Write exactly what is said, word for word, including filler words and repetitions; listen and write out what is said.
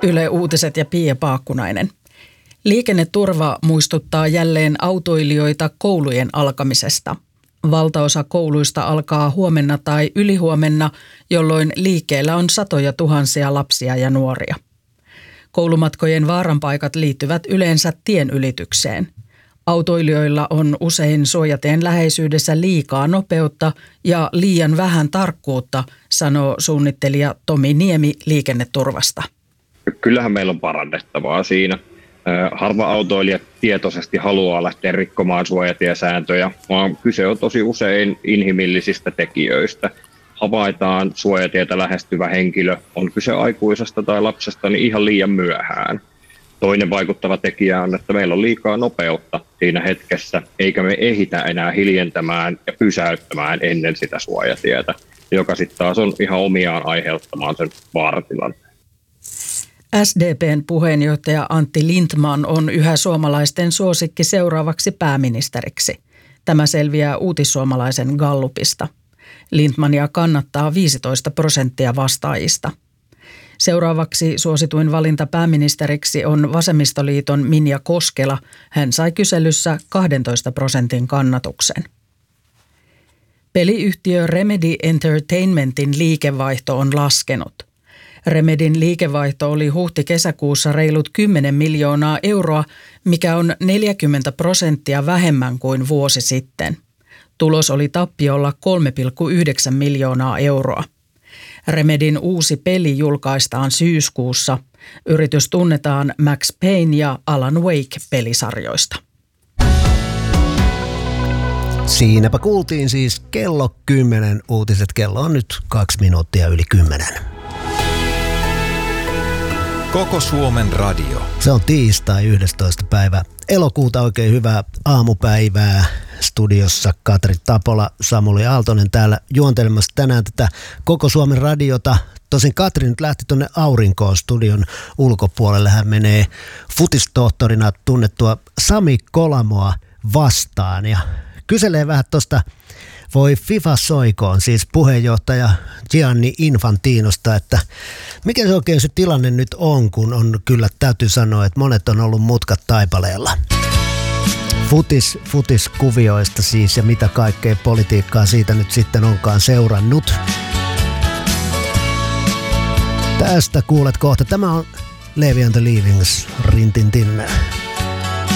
Yle Uutiset ja Pia Paakkunainen. Liikenneturva muistuttaa jälleen autoilijoita koulujen alkamisesta. Valtaosa kouluista alkaa huomenna tai ylihuomenna, jolloin liikkeellä on satoja tuhansia lapsia ja nuoria. Koulumatkojen vaaranpaikat liittyvät yleensä tien ylitykseen. Autoilijoilla on usein suojateen läheisyydessä liikaa nopeutta ja liian vähän tarkkuutta, sanoo suunnittelija Tomi Niemi liikenneturvasta. Kyllähän meillä on parannettavaa siinä. Harva autoilija tietoisesti haluaa lähteä rikkomaan suojatiesääntöjä, vaan kyse on tosi usein inhimillisistä tekijöistä. Havaitaan suojatietä lähestyvä henkilö, on kyse aikuisesta tai lapsesta, niin ihan liian myöhään. Toinen vaikuttava tekijä on, että meillä on liikaa nopeutta siinä hetkessä, eikä me ehitä enää hiljentämään ja pysäyttämään ennen sitä suojatietä, joka sitten taas on ihan omiaan aiheuttamaan sen vaaratilanteen. S D P:n puheenjohtaja Antti Lindtman on yhä suomalaisten suosikki seuraavaksi pääministeriksi. Tämä selviää Uutissuomalaisen Gallupista. Lindtmania kannattaa viisitoista prosenttia vastaajista. Seuraavaksi suosituin valinta pääministeriksi on Vasemmistoliiton Minja Koskela. Hän sai kyselyssä kahdentoista prosentin kannatuksen. Peliyhtiö Remedy Entertainmentin liikevaihto on laskenut. Remedyn liikevaihto oli huhti-kesäkuussa reilut kymmenen miljoonaa euroa, mikä on neljäkymmentä prosenttia vähemmän kuin vuosi sitten. Tulos oli tappiolla kolme pilkku yhdeksän miljoonaa euroa. Remedyn uusi peli julkaistaan syyskuussa. Yritys tunnetaan Max Payne ja Alan Wake-pelisarjoista. Siinäpä kuultiin siis kello kymmenen uutiset. Kello on nyt kaksi minuuttia yli kymmenen. Koko Suomen radio. Se on tiistai yhdestoista päivä elokuuta. Oikein hyvää aamupäivää. Studiossa Katri Tapola, Samuli Aaltonen täällä juontelemassa tänään tätä Koko Suomen radiota. Tosin Katri nyt lähti tuonne aurinkoon studion ulkopuolelle. Hän menee futistohtorina tunnettua Sami Kolamoa vastaan ja kyselee vähän tuosta voi FIFA soikoon, siis puheenjohtaja Gianni Infantinosta, että mikä se oikein se tilanne nyt on, kun on kyllä täytyy sanoa, että monet on ollut mutkat taipaleella. Futis, futiskuvioista siis ja mitä kaikkea politiikkaa siitä nyt sitten onkaan seurannut. Tästä kuulet kohta. Tämä on Levi and the Leavings, Rintintin.